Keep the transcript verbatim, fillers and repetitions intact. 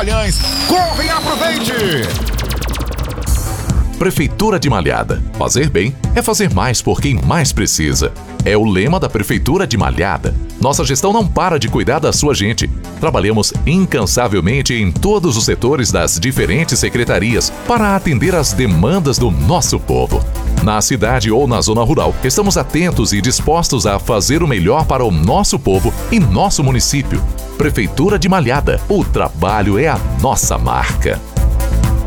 Magalhães. Corre e aproveite! Prefeitura de Malhada. Fazer bem é fazer mais por quem mais precisa. É o lema da Prefeitura de Malhada. Nossa gestão não para de cuidar da sua gente. Trabalhamos incansavelmente em todos os setores das diferentes secretarias para atender às demandas do nosso povo. Na cidade ou na zona rural, estamos atentos e dispostos a fazer o melhor para o nosso povo e nosso município. Prefeitura de Malhada. O trabalho é a nossa marca.